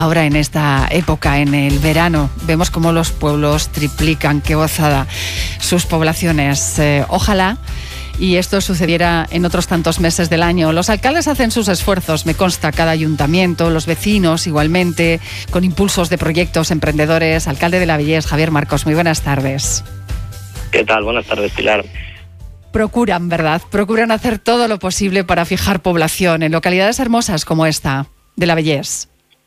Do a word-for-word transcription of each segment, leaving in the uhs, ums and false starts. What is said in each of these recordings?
Ahora en esta época, en el verano, vemos cómo los pueblos triplican, qué gozada, sus poblaciones. Eh, ojalá y esto sucediera en otros tantos meses del año. Los alcaldes hacen sus esfuerzos, me consta, cada ayuntamiento, los vecinos igualmente, con impulsos de proyectos emprendedores. Alcalde de La Vallés, Javier Marcos, muy buenas tardes. ¿Qué tal? Buenas tardes, Pilar. Procuran, ¿verdad? Procuran hacer todo lo posible para fijar población en localidades hermosas como esta, de La Vallés.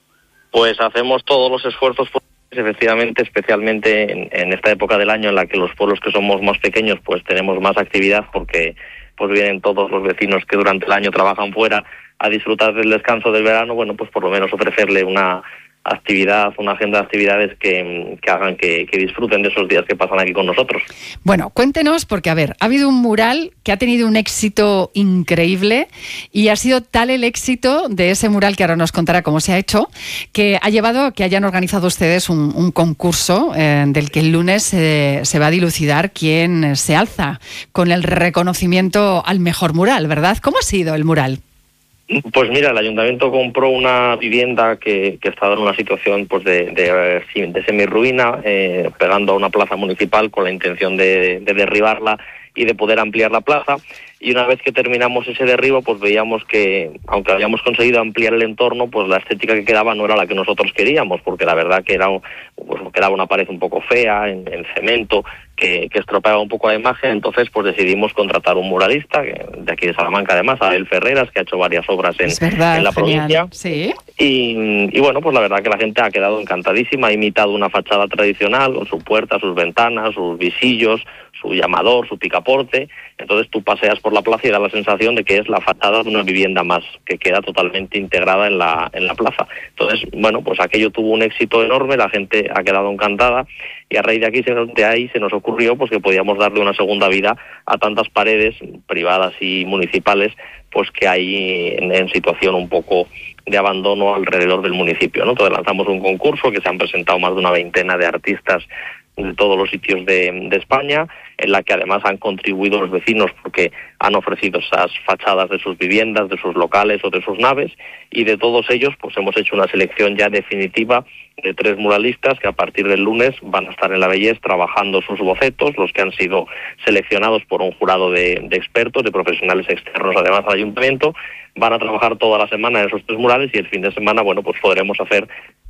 Pues hacemos todos los esfuerzos posibles, efectivamente, especialmente en, en esta época del año en la que los pueblos que somos más pequeños pues tenemos más actividad porque pues vienen todos los vecinos que durante el año trabajan fuera a disfrutar del descanso del verano. Bueno, pues por lo menos ofrecerle una actividad, una agenda de actividades que, que hagan que, que disfruten de esos días que pasan aquí con nosotros. Bueno, cuéntenos, porque a ver, ha habido un mural que ha tenido un éxito increíble y ha sido tal el éxito de ese mural, que ahora nos contará cómo se ha hecho, que ha llevado a que hayan organizado ustedes un, un concurso eh, del que el lunes eh, se va a dilucidar quién se alza con el reconocimiento al mejor mural, ¿verdad? ¿Cómo ha sido el mural? Pues mira, el ayuntamiento compró una vivienda que, que estaba en una situación pues de, de, de semirruina, eh, pegando a una plaza municipal con la intención de, de derribarla y de poder ampliar la plaza. Y una vez que terminamos ese derribo, pues veíamos que, aunque habíamos conseguido ampliar el entorno, pues la estética que quedaba no era la que nosotros queríamos, porque la verdad que era pues, quedaba una pared un poco fea, en, en cemento, que, que estropeaba un poco la imagen. Entonces pues decidimos contratar un muralista, que, de aquí de Salamanca además, Abel Ferreras, que ha hecho varias obras en, verdad, en la genial. provincia. Sí. Y, y bueno, pues la verdad que la gente ha quedado encantadísima, ha imitado una fachada tradicional, con su puerta, sus ventanas, sus visillos, su llamador, su picaporte. Entonces tú paseas por la plaza y da la sensación de que es la fachada de una vivienda más, que queda totalmente integrada en la en la plaza. Entonces, bueno, pues aquello tuvo un éxito enorme, la gente ha quedado encantada y a raíz de aquí se nos, de ahí se nos ocurrió pues que podíamos darle una segunda vida a tantas paredes privadas y municipales pues que hay en, en situación un poco de abandono alrededor del municipio, ¿no? Entonces lanzamos un concurso que se han presentado más de una veintena de artistas de todos los sitios de, de España, en la que además han contribuido los vecinos porque han ofrecido esas fachadas de sus viviendas, de sus locales o de sus naves, y de todos ellos pues hemos hecho una selección ya definitiva de tres muralistas que a partir del lunes van a estar en La Vallés trabajando sus bocetos, los que han sido seleccionados por un jurado de, de expertos, de profesionales externos además al ayuntamiento. Van a trabajar toda la semana en esos tres murales y el fin de semana, bueno, pues podremos hacer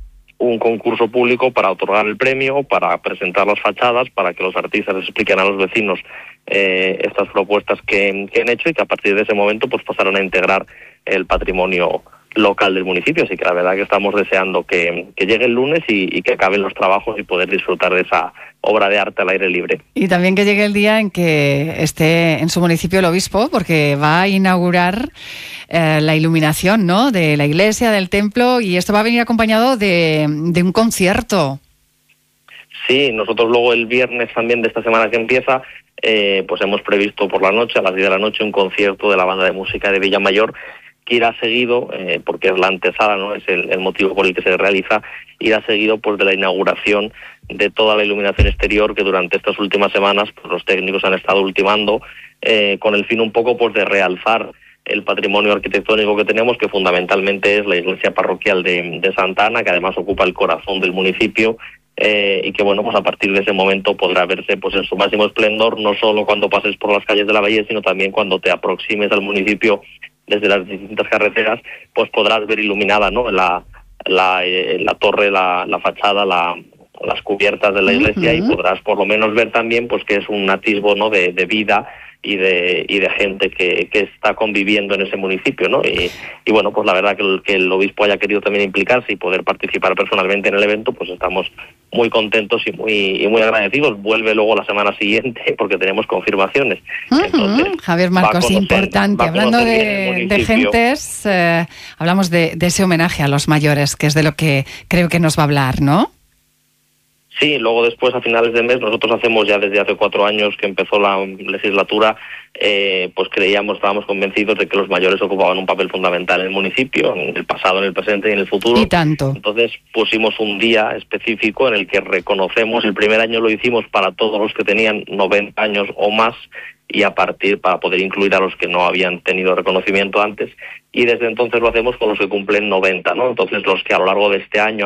un concurso público para otorgar el premio, para presentar las fachadas, para que los artistas les expliquen a los vecinos eh, estas propuestas que, que han hecho y que a partir de ese momento pues pasarán a integrar el patrimonio local del municipio. Así que la verdad que estamos deseando que, que llegue el lunes y, y que acaben los trabajos y poder disfrutar de esa obra de arte al aire libre. Y también que llegue el día en que esté en su municipio el obispo, porque va a inaugurar eh, la iluminación, ¿no?, de la iglesia, del templo, y esto va a venir acompañado de, de un concierto. Sí, nosotros luego el viernes también de esta semana que empieza, eh, pues hemos previsto por la noche, a las diez de la noche, un concierto de la banda de música de Villamayor, que irá seguido, eh, porque es la antesala, ¿no?, es el, el motivo por el que se realiza, irá seguido pues de la inauguración de toda la iluminación exterior que durante estas últimas semanas pues, los técnicos han estado ultimando, eh, con el fin un poco pues de realzar el patrimonio arquitectónico que tenemos, que fundamentalmente es la iglesia parroquial de, de Santa Ana, que además ocupa el corazón del municipio, eh, y que bueno, pues a partir de ese momento podrá verse pues en su máximo esplendor, no solo cuando pases por las calles de La Vallés, sino también cuando te aproximes al municipio desde las distintas carreteras, pues podrás ver iluminada, ¿no?, la la, eh, la torre, la, la fachada, la, las cubiertas de la iglesia, uh-huh. Y podrás por lo menos ver también pues que es un atisbo, ¿no?, de, de vida y de y de gente que, que está conviviendo en ese municipio, ¿no? Y, y bueno, pues la verdad que el, que el obispo haya querido también implicarse y poder participar personalmente en el evento, pues estamos muy contentos y muy y muy agradecidos. Vuelve luego la semana siguiente porque tenemos confirmaciones. Uh-huh. Entonces, Javier Marcos, conocer, importante. Hablando de, de gentes, eh, hablamos de, de ese homenaje a los mayores, que es de lo que creo que nos va a hablar, ¿no? Sí, luego después a finales de mes nosotros hacemos ya desde hace cuatro años que empezó la legislatura, eh, pues creíamos, estábamos convencidos de que los mayores ocupaban un papel fundamental en el municipio, en el pasado, en el presente y en el futuro. Y tanto. Entonces pusimos un día específico en el que reconocemos, el primer año lo hicimos para todos los que tenían noventa años o más, y a partir para poder incluir a los que no habían tenido reconocimiento antes, y desde entonces lo hacemos con los que cumplen noventa, ¿no? Entonces los que a lo largo de este año